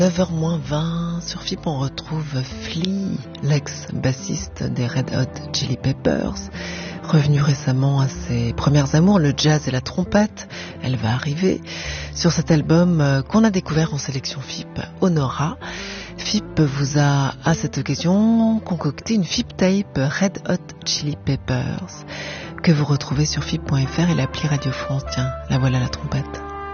9h-20, sur FIP on retrouve Flea, l'ex-bassiste des Red Hot Chili Peppers, revenue récemment à ses premières amours, le jazz et la trompette. Elle va arriver sur cet album qu'on a découvert en sélection FIP, Honora. FIP vous a à cette occasion concocté une FIP tape Red Hot Chili Peppers que vous retrouvez sur FIP.fr et l'appli Radio France. Tiens, la voilà la trompette.